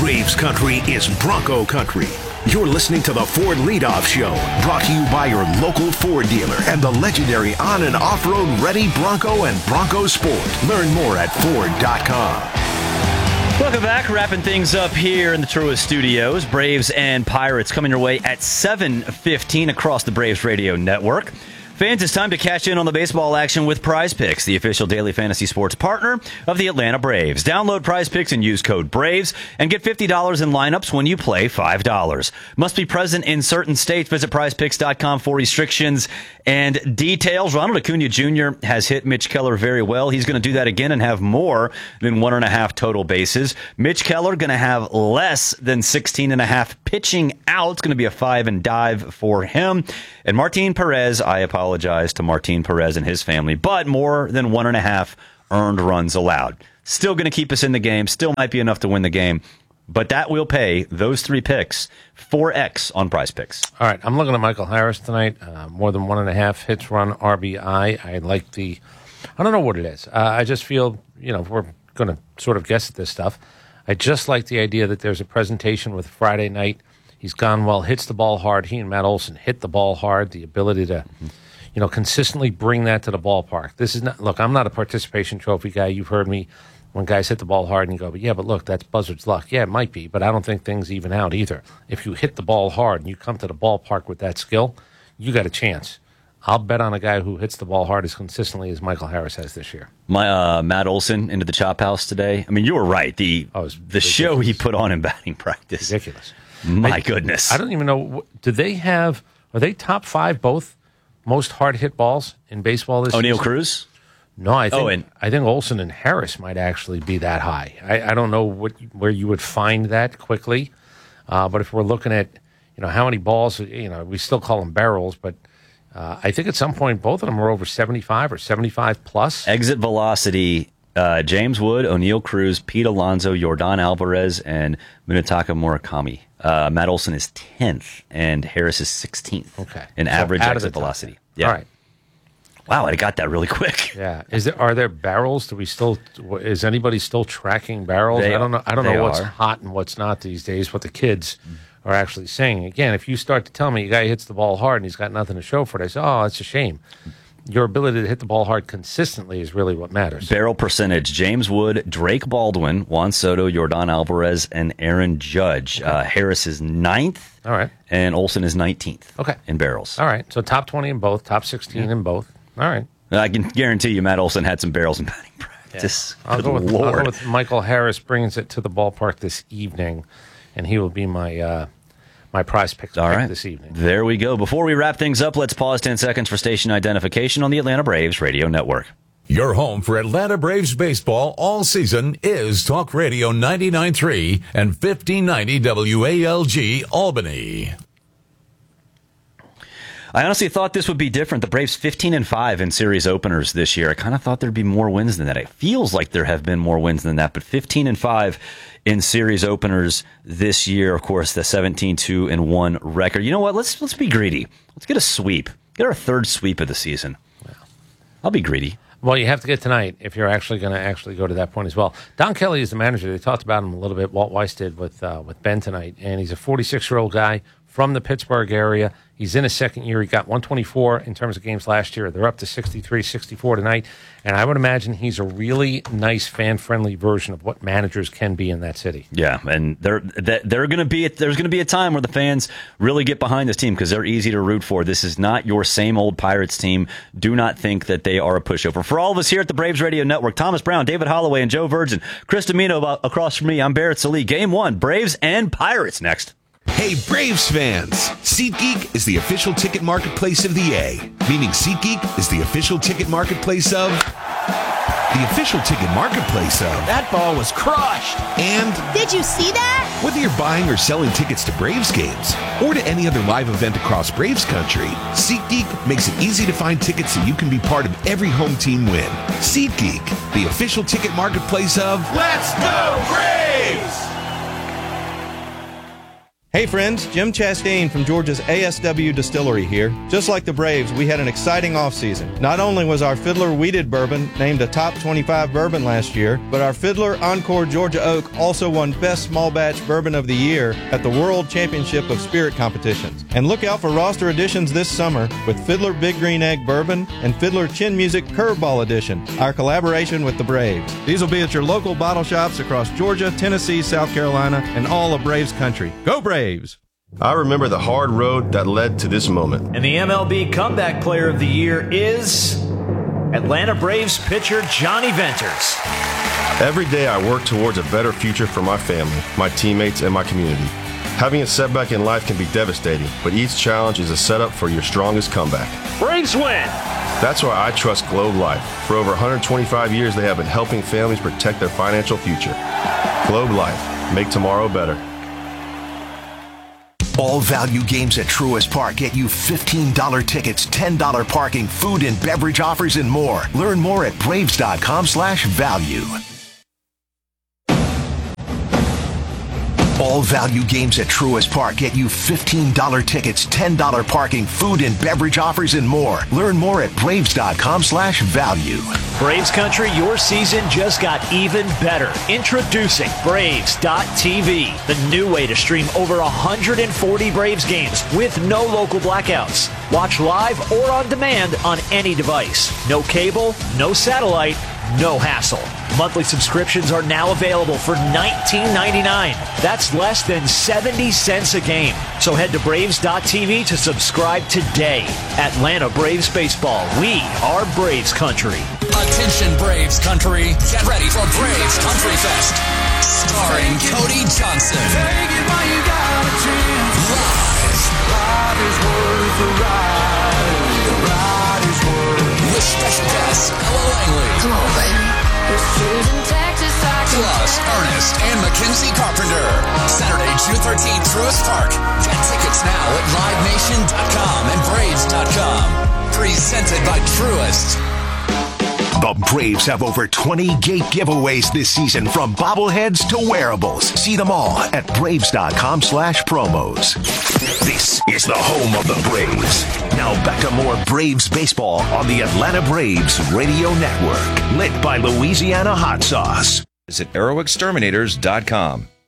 Braves country is Bronco country. You're listening to the Ford Leadoff Show, brought to you by your local Ford dealer and the legendary on- and off-road ready Bronco and Bronco Sport. Learn more at Ford.com. Welcome back. Wrapping things up here in the Truist Studios. Braves and Pirates coming your way at 7:15 across the Braves Radio Network. Fans, it's time to cash in on the baseball action with Prize Picks, the official daily fantasy sports partner of the Atlanta Braves. Download Prize Picks and use code BRAVES and get $50 in lineups when you play $5. Must be present in certain states. Visit prizepicks.com for restrictions and details. Ronald Acuna Jr. has hit Mitch Keller very well. He's going to do that again and have more than 1.5 total bases. Mitch Keller going to have less than 16.5 pitching out. It's going to be a 5 and dive for him. And Martin Perez, I apologize to Martin Perez and his family, but more than 1.5 earned runs allowed. Still going to keep us in the game. Still might be enough to win the game. But that will pay those 3 picks 4X on Prize Picks. All right, I'm looking at Michael Harris tonight. More than 1.5 hits, run, RBI. I like I don't know what it is. I just feel, we're going to sort of guess at this stuff. I just like the idea that there's a presentation with Friday night. He's gone well, hits the ball hard. He and Matt Olson hit the ball hard. The ability to, consistently bring that to the ballpark. This is not, look, I'm not a participation trophy guy. You've heard me when guys hit the ball hard and you go, but look, that's Buzzard's luck. Yeah, it might be, but I don't think things even out either. If you hit the ball hard and you come to the ballpark with that skill, you got a chance. I'll bet on a guy who hits the ball hard as consistently as Michael Harris has this year. My Matt Olson into the chop house today. I mean, you were right. The show he put on in batting practice. Ridiculous. My goodness. I don't even know. Are they top 5 both most hard hit balls in baseball this O'Neal season? Cruz? No, I think Olson and Harris might actually be that high. I don't know where you would find that quickly, but if we're looking at how many balls, we still call them barrels, but I think at some point both of them are over 75 or 75 plus. Exit velocity. James Wood, O'Neal Cruz, Pete Alonso, Yordan Alvarez, and Munetaka Murakami. Matt Olson is 10th, and Harris is 16th in average exit velocity. Yeah. All right. Wow, I got that really quick. Yeah. Are there barrels? Is anybody still tracking barrels? I don't know what's hot and what's not these days, what the kids are actually saying. Again, if you start to tell me a guy hits the ball hard and he's got nothing to show for it, I say, oh, it's a shame. Your ability to hit the ball hard consistently is really what matters. Barrel percentage: James Wood, Drake Baldwin, Juan Soto, Yordan Alvarez, and Aaron Judge. Okay. Harris is 9th. All right. And Olson is 19th. Okay. In barrels. All right. So top 20 in both, top 16 in both. All right. I can guarantee you Matt Olson had some barrels in batting practice. Yeah. I'll go with Michael Harris brings it to the ballpark this evening, and he will be my Prize Picks pick this evening. There we go. Before we wrap things up, let's pause 10 seconds for station identification on the Atlanta Braves Radio Network. Your home for Atlanta Braves baseball all season is Talk Radio 99.3 and 1590 WALG Albany. I honestly thought this would be different. The Braves 15-5 in series openers this year. I kind of thought there'd be more wins than that. It feels like there have been more wins than that, but 15-5 in series openers this year. Of course, the 17-2-1 record. You know what? Let's be greedy. Let's get a sweep. Get our 3rd sweep of the season. I'll be greedy. Well, you have to get tonight if you're actually going to go to that point as well. Don Kelly is the manager. They talked about him a little bit. Walt Weiss did with Ben tonight, and he's a 46-year-old guy from the Pittsburgh area. He's in his 2nd year. He got 124 in terms of games last year. They're up to 63, 64 tonight. And I would imagine he's a really nice, fan-friendly version of what managers can be in that city. Yeah, and there's going to be a time where the fans really get behind this team because they're easy to root for. This is not your same old Pirates team. Do not think that they are a pushover. For all of us here at the Braves Radio Network, Thomas Brown, David Holloway, and Joe Virgin, Chris Domino across from me, I'm Barrett Sallee. Game 1, Braves and Pirates next. Hey, Braves fans! SeatGeek is the official ticket marketplace of the A, meaning SeatGeek is the official ticket marketplace of the official ticket marketplace of. That ball was crushed! And did you see that? Whether you're buying or selling tickets to Braves games or to any other live event across Braves country, SeatGeek makes it easy to find tickets so you can be part of every home team win. SeatGeek, the official ticket marketplace of. Let's go Braves! Hey friends, Jim Chastain from Georgia's ASW Distillery here. Just like the Braves, we had an exciting offseason. Not only was our Fiddler Wheated Bourbon named a top 25 bourbon last year, but our Fiddler Encore Georgia Oak also won Best Small Batch Bourbon of the Year at the World Championship of Spirit Competitions. And look out for roster additions this summer with Fiddler Big Green Egg Bourbon and Fiddler Chin Music Curveball Edition, our collaboration with the Braves. These will be at your local bottle shops across Georgia, Tennessee, South Carolina, and all of Braves country. Go Braves! I remember the hard road that led to this moment. And the MLB Comeback Player of the Year is Atlanta Braves pitcher Johnny Venters. Every day I work towards a better future for my family, my teammates, and my community. Having a setback in life can be devastating, but each challenge is a setup for your strongest comeback. Braves win! That's why I trust Globe Life. For over 125 years, they have been helping families protect their financial future. Globe Life. Make tomorrow better. All value games at Truist Park get you $15 tickets, $10 parking, food and beverage offers, and more. Learn more at Braves.com/value. All value games at Truist Park get you $15 tickets, $10 parking, food and beverage offers, and more. Learn more at Braves.com/value. Braves Country, your season just got even better. Introducing Braves.tv, the new way to stream over 140 Braves games with no local blackouts. Watch live or on demand on any device. No cable, no satellite, no hassle. Monthly subscriptions are now available for $19.99. That's less than 70 cents a game. So head to Braves.tv to subscribe today. Atlanta Braves Baseball. We are Braves Country. Attention Braves Country. Get ready for Braves Country Fest. Starring Cody Johnson. Take it while you got a chance. Live. Ride is worth the ride. The ride is worth. With special guests Ella Langley. Come on, baby. Plus Ernest and Mackenzie Carpenter. Saturday, June 13th, Truist Park. Get tickets now at LiveNation.com and Braves.com. Presented by Truist. The Braves have over 20 gate giveaways this season, from bobbleheads to wearables. See them all at Braves.com/promos. This is the home of the Braves. Now back to more Braves baseball on the Atlanta Braves Radio Network. Lit by Louisiana Hot Sauce. Visit ArrowExterminators.com.